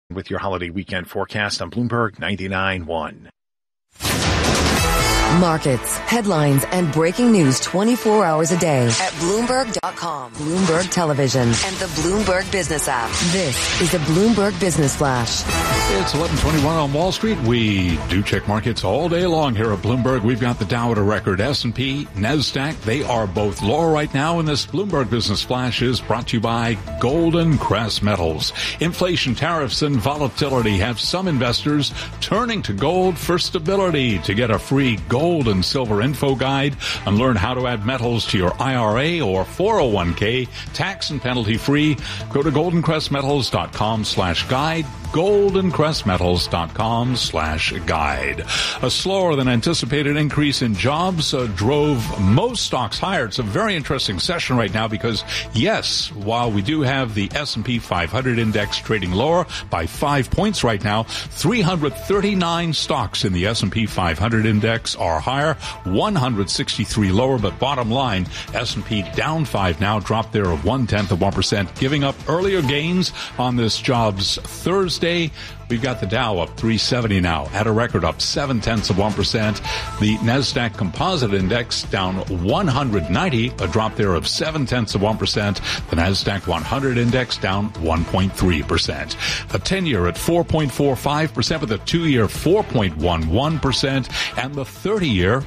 with your holiday weekend forecast on Bloomberg 99.1. Markets, headlines, and breaking news 24 hours a day at Bloomberg.com, Bloomberg Television, and the Bloomberg Business app. This is a Bloomberg Business Flash. It's 11:21 on Wall Street. We do check markets all day long here at Bloomberg. We've got the Dow at a record. S&P, NASDAQ, they are both lower right now. And this Bloomberg Business Flash is brought to you by Golden Crest Metals. Inflation, tariffs, and volatility have some investors turning to gold for stability. To get a free gold and silver info guide and learn how to add metals to your IRA or 401k, tax and penalty free, go to goldencrestmetals.com/guide. goldencrestmetals.com/guide. A slower than anticipated increase in jobs drove most stocks higher. It's a very interesting session right now because, yes, while we do have the S&P 500 index trading lower by 5 points right now, 339 stocks in the S&P 500 index are higher, 163 lower, but bottom line, S&P down 5 now, dropped there of 0.1%, giving up earlier gains on this jobs Thursday. We've got the Dow up 370 now, at a record up 0.7%. The NASDAQ Composite Index down 190, a drop there of 0.7%. The NASDAQ 100 Index down 1.3%. The 10-year at 4.45%, with the 2-year 4.11%, and the 30-year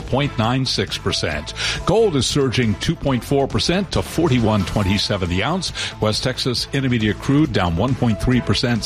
4.96%. Gold is surging 2.4% to $41.27 the ounce. West Texas Intermediate crude down 1.3%,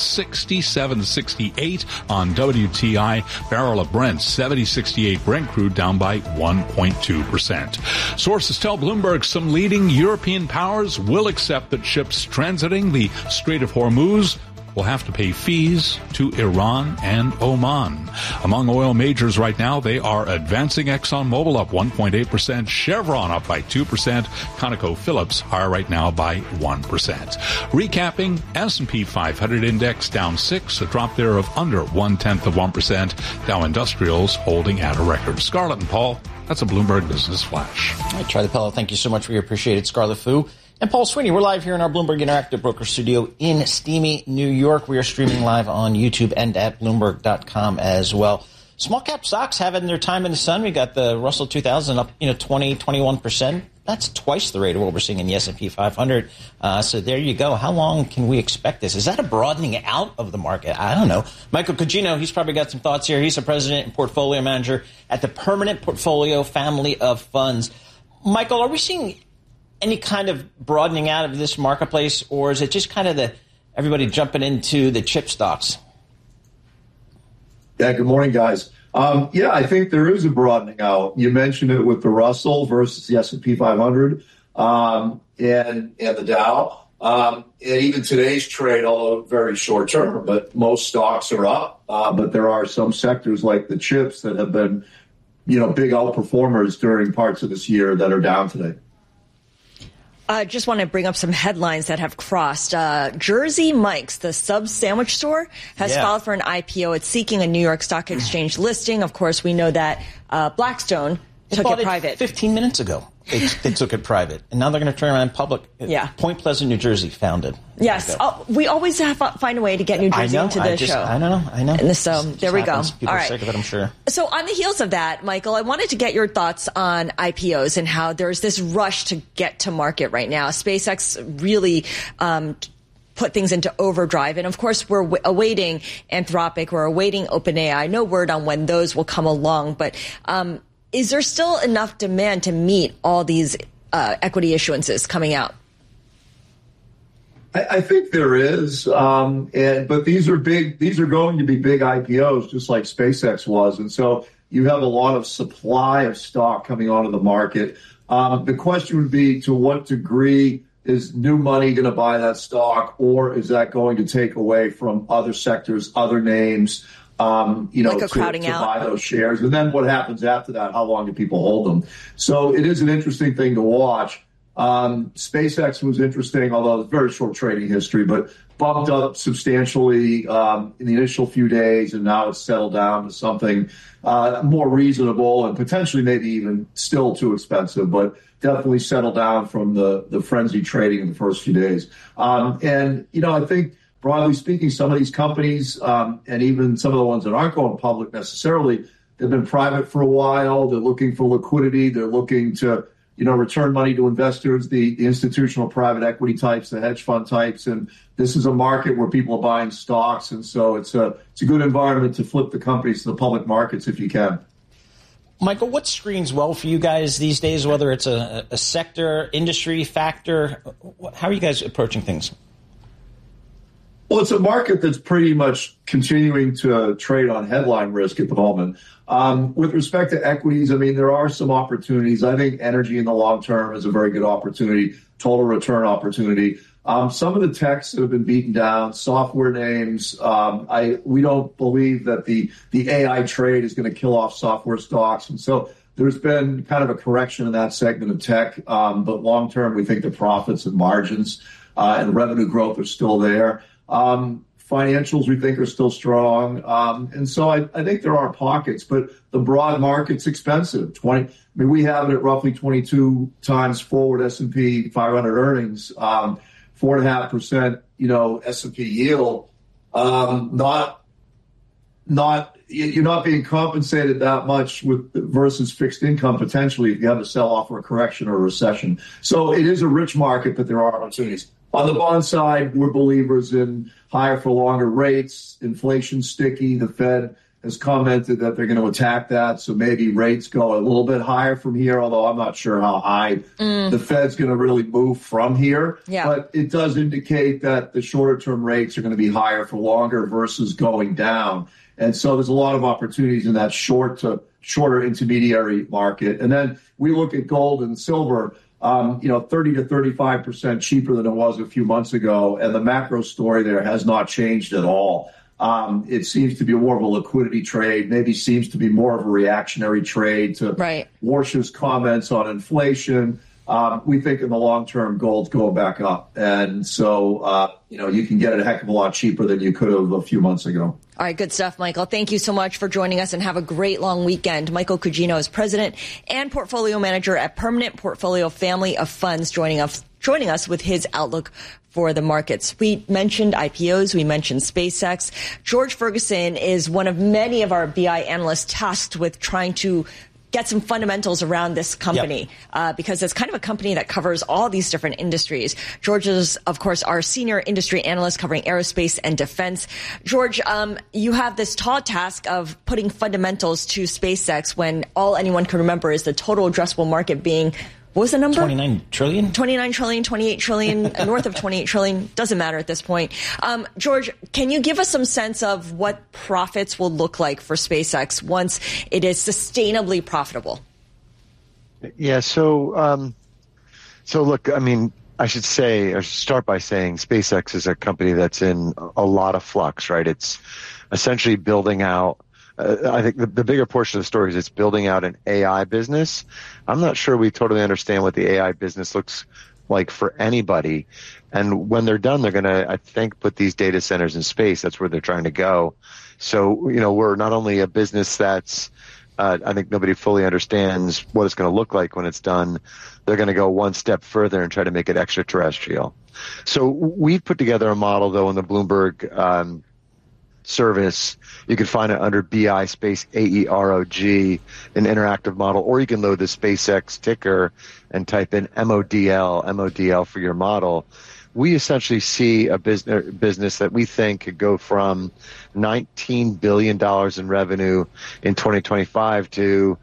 67.68 on WTI. Barrel of Brent, 70.68 Brent crude down by 1.2%. Sources tell Bloomberg some leading European powers will accept that ships transiting the Strait of Hormuz will have to pay fees to Iran and Oman. Among oil majors right now, they are advancing. ExxonMobil up 1.8%, Chevron up by 2%, ConocoPhillips higher right now by 1%. Recapping, S&P 500 index down 6, a drop there of under 0.1%. Dow Industrials holding at a record. Scarlett and Paul, that's a Bloomberg Business Flash. All right, Charlie Pello, thank you so much for your appreciated Scarlett Fu. And Paul Sweeney, we're live here in our Bloomberg Interactive Broker Studio in steamy New York. We are streaming live on YouTube and at Bloomberg.com as well. Small cap stocks having their time in the sun. We got the Russell 2000 up, 21%. That's twice the rate of what we're seeing in the S&P 500. So there you go. How long can we expect this? Is that a broadening out of the market? I don't know. Michael Cugino, he's probably got some thoughts here. He's a president and portfolio manager at the Permanent Portfolio family of funds. Michael, are we seeing any kind of broadening out of this marketplace, or is it just kind of everybody jumping into the chip stocks? Yeah, good morning, guys. I think there is a broadening out. You mentioned it with the Russell versus the S&P 500 and the Dow. And even today's trade, although very short term, but most stocks are up. But there are some sectors like the chips that have been, big outperformers during parts of this year that are down today. I just want to bring up some headlines that have crossed. Jersey Mike's, the sub sandwich store, has filed for an IPO. It's seeking a New York Stock Exchange listing. Of course, we know that Blackstone took it private 15 minutes ago. They took it private, and now they're going to turn around public. Yeah. Point Pleasant, New Jersey, founded. Yes. We always find a way to get New Jersey into the show. I know. And so there we go. People All are right. sick of it, I'm sure. So on the heels of that, Michael, I wanted to get your thoughts on IPOs and how there's this rush to get to market right now. SpaceX really put things into overdrive. And, of course, we're awaiting Anthropic. We're awaiting OpenAI. No word on when those will come along. But is there still enough demand to meet all these equity issuances coming out? I think there is, but these are big. These are going to be big IPOs, just like SpaceX was, and so you have a lot of supply of stock coming onto the market. The question would be, to what degree is new money going to buy that stock, or is that going to take away from other sectors, other names? Like a crowding to out. buy those shares, and then what happens after that? How long do people hold them? So it is an interesting thing to watch. SpaceX was interesting, although it's very short trading history, but bumped up substantially in the initial few days, and now it's settled down to something more reasonable and potentially maybe even still too expensive, but definitely settled down from the frenzied trading in the first few days. I think broadly speaking, some of these companies, and even some of the ones that aren't going public necessarily, they've been private for a while. They're looking for liquidity. They're looking to, return money to investors, the institutional private equity types, the hedge fund types. And this is a market where people are buying stocks. And so it's a good environment to flip the companies to the public markets if you can. Michael, what screens well for you guys these days, whether it's a sector, industry, factor? How are you guys approaching things? Well, it's a market that's pretty much continuing to trade on headline risk at the moment. With respect to equities, there are some opportunities. I think energy in the long term is a very good opportunity, total return opportunity. Some of the techs that have been beaten down, software names, we don't believe that the AI trade is going to kill off software stocks. And so there's been kind of a correction in that segment of tech. But long term, we think the profits and margins and revenue growth are still there. Financials, we think, are still strong. And so I think there are pockets, but the broad market's expensive. We have it at roughly 22 times forward S&P 500 earnings, 4.5%, S&P yield. You're not being compensated that much versus fixed income potentially if you have a sell-off or a correction or a recession. So it is a rich market, but there are opportunities. On the bond side, we're believers in higher for longer rates, inflation sticky. The Fed has commented that they're going to attack that, so maybe rates go a little bit higher from here, although I'm not sure how high the Fed's going to really move from here. Yeah. But it does indicate that the shorter-term rates are going to be higher for longer versus going down. And so there's a lot of opportunities in that shorter intermediary market. And then we look at gold and silver, 30 to 35% cheaper than it was a few months ago. And the macro story there has not changed at all. It seems to be more of a liquidity trade, maybe seems to be more of a reactionary trade to Warsh's comments on inflation. We think in the long term, gold's going back up. And so, you can get it a heck of a lot cheaper than you could have a few months ago. All right, good stuff, Michael. Thank you so much for joining us and have a great long weekend. Michael Cugino is president and portfolio manager at Permanent Portfolio Family of Funds, joining us with his outlook for the markets. We mentioned IPOs. We mentioned SpaceX. George Ferguson is one of many of our BI analysts tasked with trying to get some fundamentals around this company, because it's kind of a company that covers all these different industries. George is, of course, our senior industry analyst covering aerospace and defense. George, you have this tall task of putting fundamentals to SpaceX when all anyone can remember is the total addressable market being, what was the number? 29 trillion? 29 trillion, 28 trillion, north of 28 trillion. Doesn't matter at this point. George, can you give us some sense of what profits will look like for SpaceX once it is sustainably profitable? Yeah, so look, I should start by saying SpaceX is a company that's in a lot of flux, right? It's essentially building out, I think the bigger portion of the story is it's building out an AI business. I'm not sure we totally understand what the AI business looks like for anybody. And when they're done, they're going to, I think, put these data centers in space. That's where they're trying to go. So, we're not only a business that's, I think nobody fully understands what it's going to look like when it's done. They're going to go one step further and try to make it extraterrestrial. So we've put together a model, though, in the Bloomberg service. You can find it under BI space AEROG, an interactive model, or you can load the SpaceX ticker and type in MODL for your model. We essentially see a business that we think could go from $19 billion in revenue in 2025 to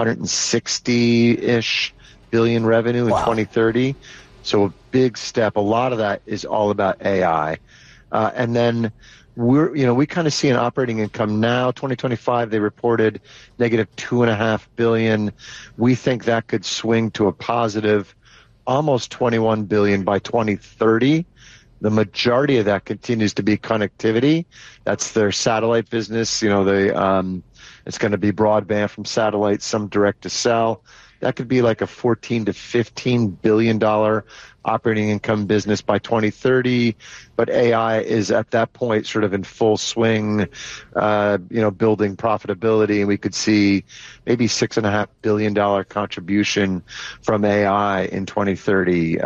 160-ish billion revenue in 2030. So a big step. A lot of that is all about AI. And then we kind of see an operating income now. 2025, they reported negative $2.5 billion. We think that could swing to a positive almost $21 billion by 2030. The majority of that continues to be connectivity. That's their satellite business. It's going to be broadband from satellite, some direct to cell. That could be like a $14 to $15 billion operating income business by 2030. But AI is at that point sort of in full swing, building profitability. And we could see maybe $6.5 billion contribution from AI in 2030.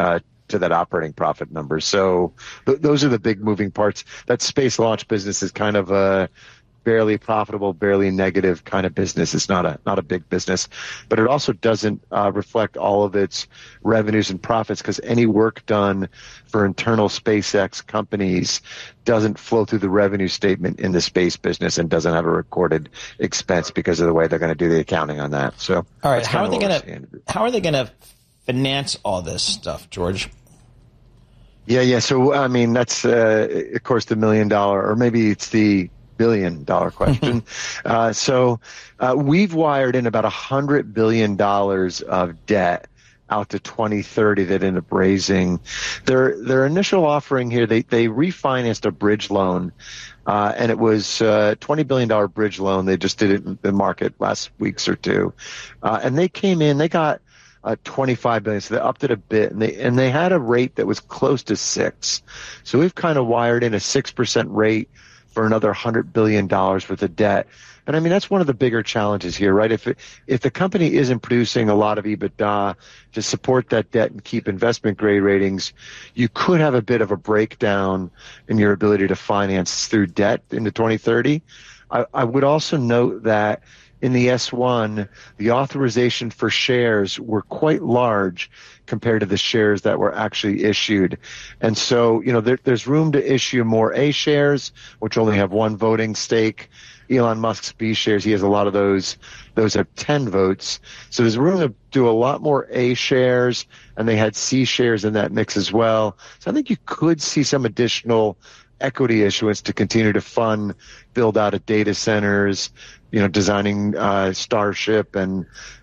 to that operating profit number. So those are the big moving parts. That space launch business is kind of a barely profitable, barely negative kind of business. It's not a big business, but it also doesn't reflect all of its revenues and profits, because any work done for internal SpaceX companies doesn't flow through the revenue statement in the space business and doesn't have a recorded expense because of the way they're going to do the accounting on that. So, all right, how are they going to finance all this stuff, George? Yeah. So, I mean, that's, of course, the $1 million, or maybe it's the $1 billion question. So we've wired in about $100 billion of debt out to 2030 that ended up raising. Their initial offering here, they refinanced a bridge loan, and it was a $20 billion bridge loan. They just did it in the market last weeks or two. And they came in, they got $25 billion, so they upped it a bit, and they had a rate that was close to 6%. So we've kind of wired in a 6% rate for another $100 billion worth of debt. And I mean, that's one of the bigger challenges here, right? If the company isn't producing a lot of EBITDA to support that debt and keep investment grade ratings, you could have a bit of a breakdown in your ability to finance through debt into 2030. I would also note that in the S1, the authorization for shares were quite large compared to the shares that were actually issued. And so, there's room to issue more A shares, which only have one voting stake. Elon Musk's B shares, he has a lot of those. Those have 10 votes. So there's room to do a lot more A shares, and they had C shares in that mix as well. So I think you could see some additional equity issuance to continue to fund build out of data centers, designing Starship and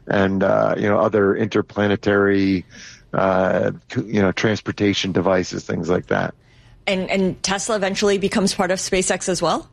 other interplanetary transportation devices, things like that. And Tesla eventually becomes part of SpaceX as well?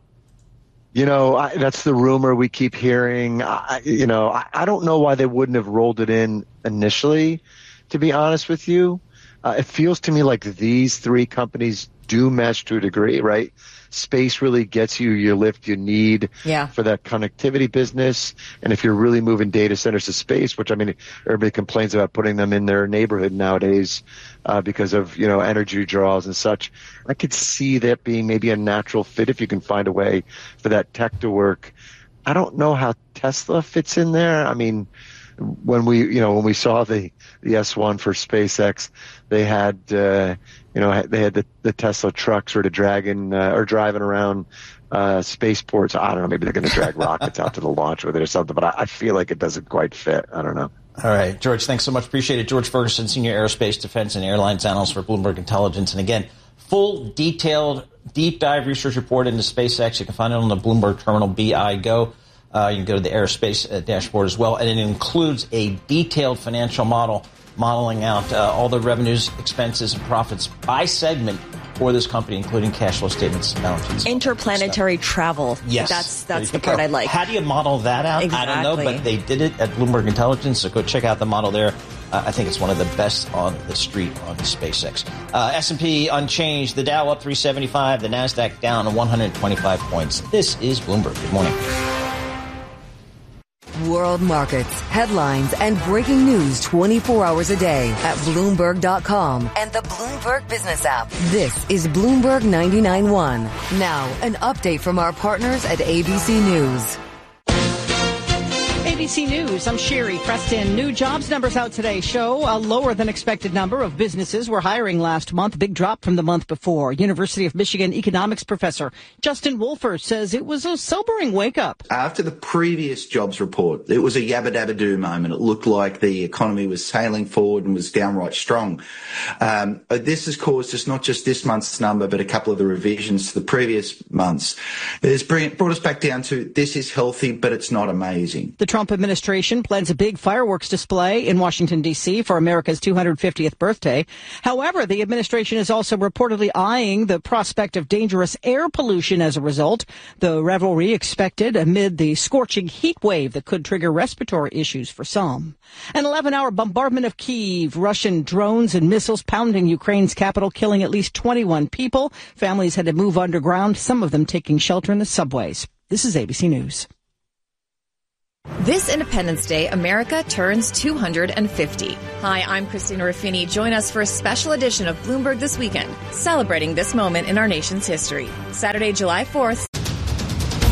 That's the rumor we keep hearing. I don't know why they wouldn't have rolled it in initially, to be honest with you. It feels to me like these three companies do mesh to a degree, right? Space really gets you your lift you need for that connectivity business. And if you're really moving data centers to space, which, I mean, everybody complains about putting them in their neighborhood nowadays because of, energy draws and such, I could see that being maybe a natural fit if you can find a way for that tech to work. I don't know how Tesla fits in there. I mean, when we saw the S1 for SpaceX, they had the Tesla truck sort of driving around spaceports. I don't know, maybe they're going to drag rockets out to the launch with it or something, but I feel like it doesn't quite fit. I don't know. All right, George, thanks so much. Appreciate it. George Ferguson, Senior Aerospace, Defense, and Airlines Analyst for Bloomberg Intelligence. And again, full, detailed, deep dive research report into SpaceX. You can find it on the Bloomberg Terminal BI Go. You can go to the aerospace dashboard as well, and it includes a detailed financial model modeling out all the revenues, expenses, and profits by segment for this company, including cash flow statements, balance sheets. Interplanetary travel. Yes. That's the part I like. How do you model that out? Exactly. I don't know, but they did it at Bloomberg Intelligence, so go check out the model there. I think it's one of the best on the street on SpaceX. S&P unchanged, the Dow up 375, the NASDAQ down 125 points. This is Bloomberg. Good morning. World markets, headlines, and breaking news 24 hours a day at Bloomberg.com and the Bloomberg Business app. This is Bloomberg 99.1. Now, an update from our partners at ABC News. ABC News, I'm Sherry Preston. New jobs numbers out today show a lower than expected number of businesses were hiring last month, big drop from the month before. University of Michigan economics professor Justin Wolfer says it was a sobering wake up. After the previous jobs report, it was a yabba dabba doo moment. It looked like the economy was sailing forward and was downright strong. This has caused us not just this month's number, but a couple of the revisions to the previous months. It's brought us back down to this is healthy, but it's not amazing. The Trump administration plans a big fireworks display in Washington, D.C. for America's 250th birthday. However, the administration is also reportedly eyeing the prospect of dangerous air pollution as a result. The revelry expected amid the scorching heat wave that could trigger respiratory issues for some. An 11-hour bombardment of Kyiv, Russian drones and missiles pounding Ukraine's capital, killing at least 21 people. Families had to move underground, some of them taking shelter in the subways. This is ABC News. This Independence Day, America turns 250. Hi, I'm Christina Ruffini. Join us for a special edition of Bloomberg This Weekend, celebrating this moment in our nation's history. Saturday, July 4th.